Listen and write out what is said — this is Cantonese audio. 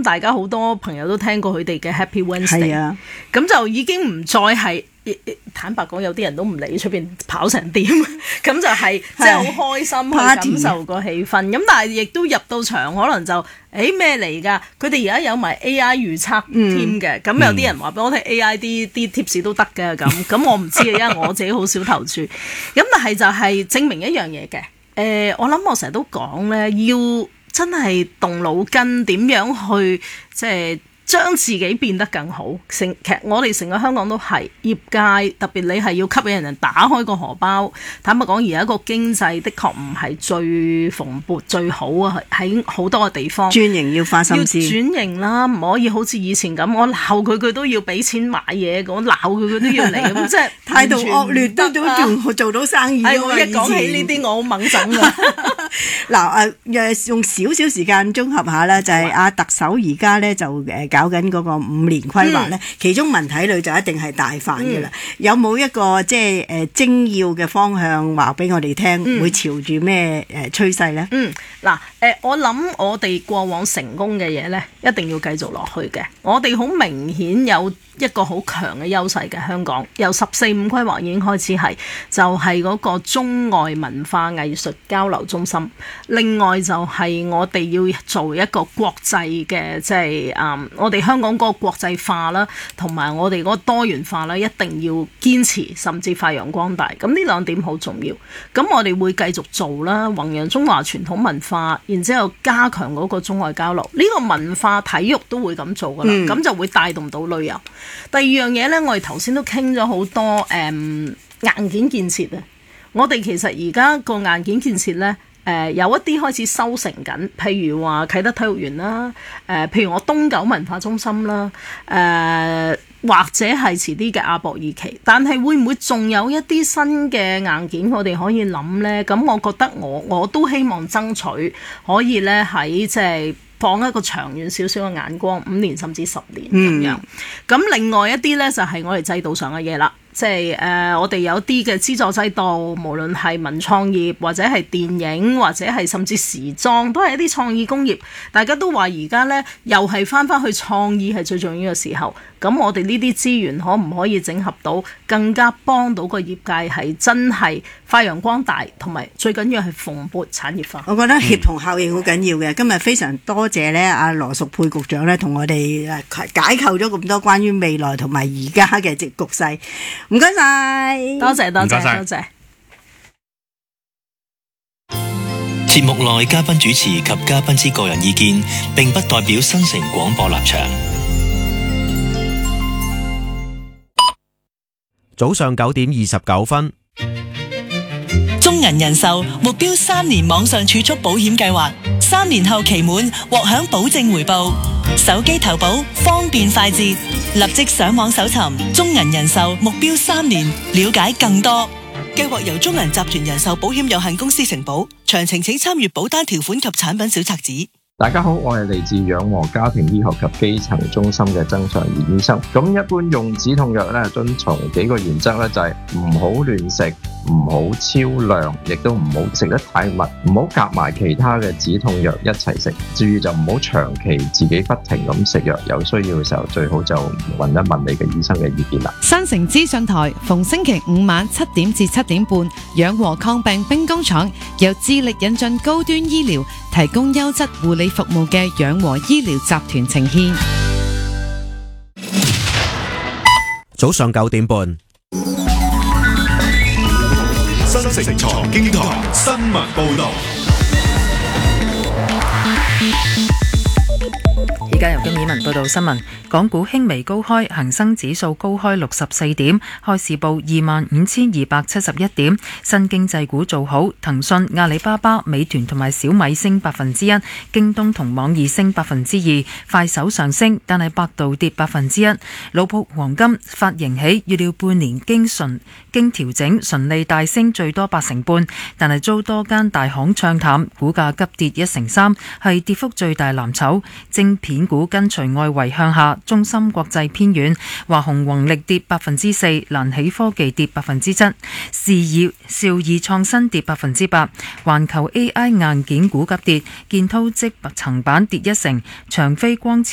諗大家好多朋友都聽過佢哋嘅 Happy Wednesday， 啊， 咁就已經唔再係。坦白講，有啲人都唔理出邊跑成點，咁就係即係好開心去感受個氣氛。咁但係亦都入到場，可能就咩嚟㗎？佢哋而家有埋 AI 預測添嘅，咁有啲人話俾我聽 AI 啲 tips 都得嘅咁我唔知啊，因為我自己好少投注。咁但係就係證明一樣嘢嘅。我諗我成日都講咧，要真係動腦筋，點樣去即係。將自己變得更好，其實我哋成個香港都係業界，特別你係要吸引人打開個荷包。坦白講，而家個經濟的確唔係最蓬勃最好啊，喺好多個地方轉型要花心思， 要轉型啦，唔可以好似以前咁，我鬧佢都要俾錢買嘢，我鬧佢都要嚟咁，即係態度惡劣都仲做到生意。 我一講起呢啲，我好掹陣㗎。 嗱用少少時間綜合下啦，就係阿特首而家咧就搞緊嗰個5年規劃咧，其中文體類就一定係大範嘅啦。有冇一個即係精要嘅方向話俾我哋聽，會朝住咩趨勢咧？ 我諗我哋過往成功嘅嘢咧，一定要繼續落去嘅。我哋好明顯有一個好強嘅優勢嘅，香港由14-5規劃已經開始係就係嗰個中外文化藝術交流中心。另外就係我哋要做一個國際嘅，即係我哋香港嗰個國際化啦，同埋我哋嗰個多元化啦，一定要堅持，甚至發揚光大。咁呢兩點好重要。咁我哋會繼續做啦，弘揚中華傳統文化，然之後加強嗰個中外交流。呢個文化體育都會咁做噶啦，咁就會帶動到旅遊。第二樣嘢呢，我哋頭先都傾咗好多硬件建設啊。我哋其實而家個硬件建設呢，有一啲開始收成緊，譬如話啟德體育園啦，譬如我東九文化中心啦，或者係遲啲嘅亞博二期。但係會唔會仲有一啲新嘅硬件我哋可以諗呢？咁我覺得我都希望爭取可以呢喺即係放一個長遠少少嘅眼光，5年甚至10年咁樣。咁另外一啲呢，就係我哋制度上嘅嘢啦。即係我哋有啲嘅資助制度，無論係文創業或者係電影或者係甚至時裝，都係一啲創意工業。大家都話而家呢，又係翻去創意係最重要嘅時候。咁我哋呢啲資源可唔可以整合到，更加幫到個業界係真係發揚光大，同埋最緊要係蓬勃產業化。 我覺得協同效應好緊要嘅。今日非常多謝咧阿羅淑佩局長咧，同我哋解構咗咁多關於未來同埋而家嘅局勢。唔該晒， 多謝。 節目內嘉賓主持及嘉賓之個人意見，並不代表新城廣播立場。 早上9點29分， 中銀人壽目標3年網上儲蓄保險計劃，3年後期滿獲享保證回報。手機投保方便快捷，立即上網搜尋中銀人壽目標3年，了解更多。計劃由中銀集團人壽保險有限公司承保，詳情請參閱保單條款及產品小冊子。 大家好，我係嚟自養和家庭醫學及基層中心嘅曾祥賢醫生。咁一般用止痛藥咧，遵從幾個原則咧，就係唔好亂食，唔好超量，亦都唔好食得太密，唔好夾埋其他嘅止痛藥一齊食。注意就唔好長期自己不停咁食藥，有需要嘅時候最好就問一問你嘅醫生嘅意見啦。 新城資訊台逢星期5晚7點至7點半，養和抗病兵工廠由致力引進高端醫療，提供優質護理服務嘅養和醫療集團呈獻。 早上9點半， 新城財經台新聞報道。 而家由經理文報道新聞，港股輕微高開，恒生指數高開64點，開市報25,271點。新經濟股做好，騰訊、阿里巴巴、美團同埋小米升1%，京東同網易升2%，快手上升，但係百度跌1%。老普黃金發盈喜，預料半年經調整順利大升最多8%半，但係遭多間大行唱淡，股價急跌1%，係跌幅最大藍籌。晶片股跟隨外圍向下，中芯國際偏軟，華虹宏力跌4%，瀾起科技跌7%，兆易創新跌8%。環球 AI 硬件股急跌，建滔積層板跌1成，長飛光纖